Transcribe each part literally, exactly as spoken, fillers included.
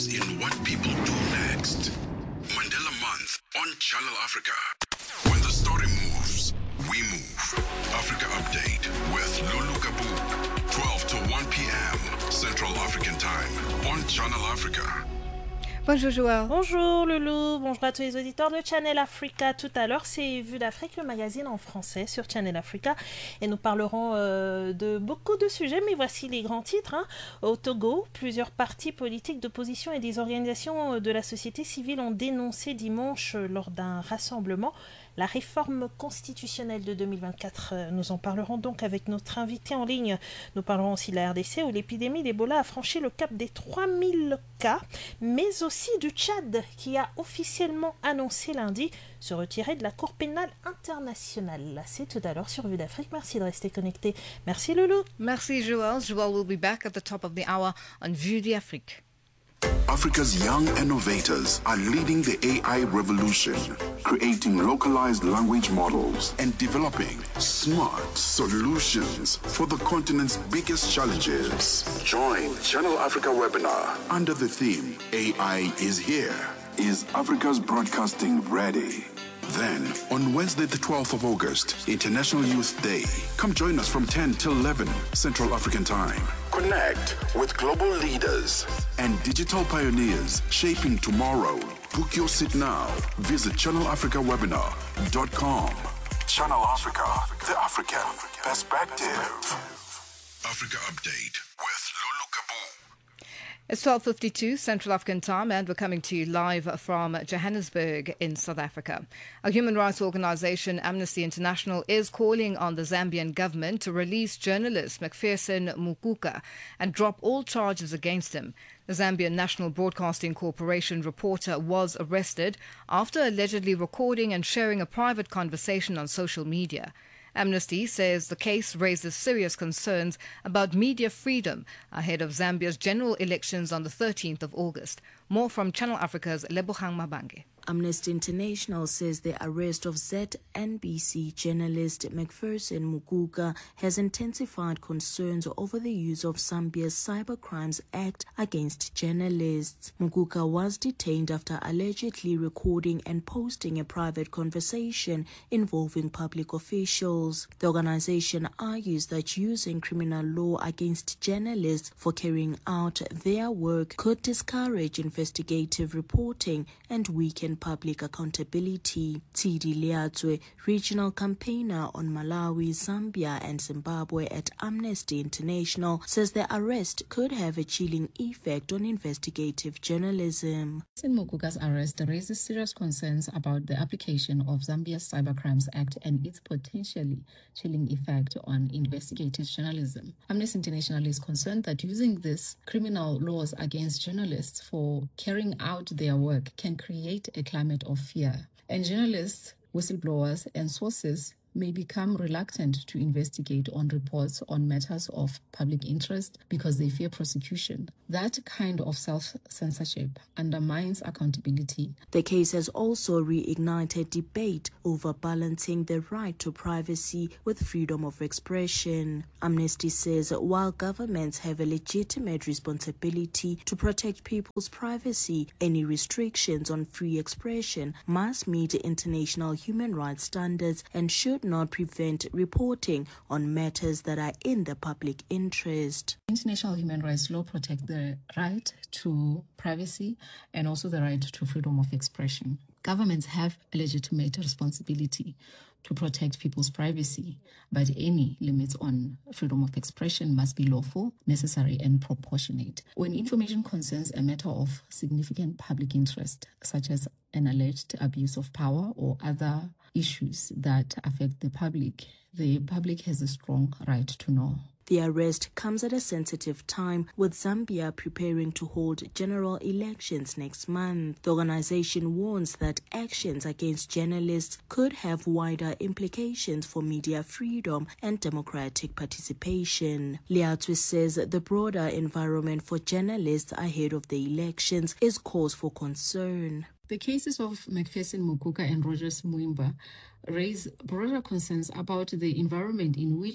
In what people do next. Mandela Month on Channel Africa. When the story moves, we move. Africa Update with Lulu Kabu. twelve to one p.m. Central African Time on Channel Africa. Bonjour Joël. Bonjour Loulou, bonjour à tous les auditeurs de Channel Africa. Tout à l'heure, c'est Vue d'Afrique, le magazine en français sur Channel Africa. Et nous parlerons euh, de beaucoup de sujets, mais voici les grands titres. Hein. Au Togo, plusieurs partis politiques d'opposition et des organisations de la société civile ont dénoncé dimanche lors d'un rassemblement la réforme constitutionnelle de deux mille vingt-quatre. Nous en parlerons donc avec notre invité en ligne. Nous parlerons aussi de la R D C où l'épidémie d'Ebola a franchi le cap des trois mille cas, mais aussi du Tchad qui a officiellement annoncé lundi se retirer de la Cour pénale internationale. C'est tout à l'heure sur Vue d'Afrique. Merci de rester connecté. Merci Loulou. Merci Joël. Joël will be back at the top of the hour on Vue d'Afrique. Africa's young innovators are leading the A I revolution, creating localized language models and developing smart solutions for the continent's biggest challenges. Join Channel Africa webinar under the theme A I is here. Is Africa's broadcasting ready? Then, on Wednesday the twelfth of August, International Youth Day, come join us from ten till eleven Central African Time. Connect with global leaders and digital pioneers shaping tomorrow. Book your seat now. Visit channel africa webinar dot com. Channel Africa, the African perspective. Africa Update with Lulu Kabu. It's twelve fifty-two Central African Time and we're coming to you live from Johannesburg in South Africa. A human rights organization, Amnesty International, is calling on the Zambian government to release journalist Macpherson Mukuka and drop all charges against him. The Zambian National Broadcasting Corporation reporter was arrested after allegedly recording and sharing a private conversation on social media. Amnesty says the case raises serious concerns about media freedom ahead of Zambia's general elections on the thirteenth of August. More from Channel Africa's Lebohang Mabange. Amnesty International says the arrest of Z N B C journalist Macpherson Mukuka has intensified concerns over the use of Zambia's Cybercrimes Act against journalists. Mukuka was detained after allegedly recording and posting a private conversation involving public officials. The organization argues that using criminal law against journalists for carrying out their work could discourage investigative reporting and weaken public accountability. Tidi Liatwe, regional campaigner on Malawi, Zambia and Zimbabwe at Amnesty International, says the arrest could have a chilling effect on investigative journalism. Mukuka's arrest raises serious concerns about the application of Zambia's Cybercrimes Act and its potentially chilling effect on investigative journalism. Amnesty International is concerned that using these criminal laws against journalists for carrying out their work can create a climate of fear, and journalists, whistleblowers and sources may become reluctant to investigate on reports on matters of public interest because they fear prosecution. That kind of self-censorship undermines accountability. The case has also reignited debate over balancing the right to privacy with freedom of expression. Amnesty says while governments have a legitimate responsibility to protect people's privacy, any restrictions on free expression must meet international human rights standards and should not prevent reporting on matters that are in the public interest. International human rights law protects the right to privacy and also the right to freedom of expression. Governments have a legitimate responsibility to protect people's privacy, but any limits on freedom of expression must be lawful, necessary, and proportionate. When information concerns a matter of significant public interest, such as an alleged abuse of power or other issues that affect the public, the public has a strong right to know. The arrest comes at a sensitive time, with Zambia preparing to hold general elections next month. The organization warns that actions against journalists could have wider implications for media freedom and democratic participation. Liatwe says the broader environment for journalists ahead of the elections is cause for concern. The cases of Macpherson Mukuka and Rogers Muimba raise broader concerns about the environment in which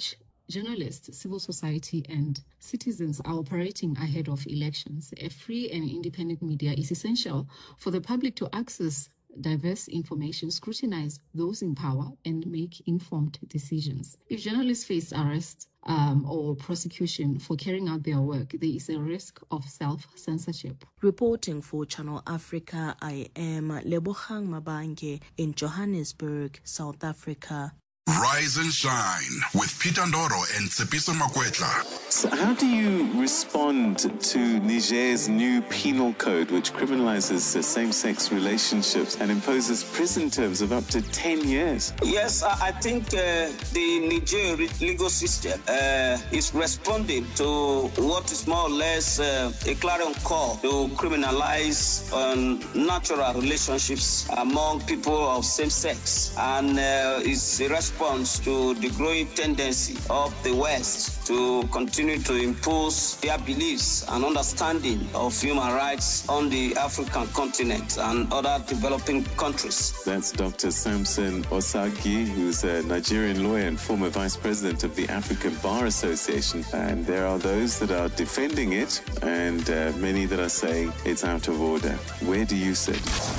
journalists, civil society, and citizens are operating ahead of elections. A free and independent media is essential for the public to access diverse information, scrutinize those in power, and make informed decisions. If journalists face arrest um, or prosecution for carrying out their work, there is a risk of self-censorship. Reporting for Channel Africa, I am Lebogang Mabange in Johannesburg, South Africa. Rise and shine with Peter Ndoro and Tsepiso Makwetla. So how do you respond to Niger's new penal code, which criminalizes uh, same-sex relationships and imposes prison terms of up to ten years? Yes, I think uh, the Niger legal system uh, is responding to what is more or less uh, a clarion call to criminalize um, natural relationships among people of same sex, and uh, it's a response to the growing tendency of the West to continue to impose their beliefs and understanding of human rights on the African continent and other developing countries. That's Doctor Samson Osagi, who's a Nigerian lawyer and former vice president of the African Bar Association. And there are those that are defending it and uh, many that are saying it's out of order. Where do you sit?